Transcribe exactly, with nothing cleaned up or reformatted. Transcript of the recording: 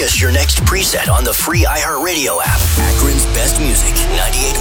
suggest your next preset on the free iHeartRadio app. Akron's best music, ninety-eight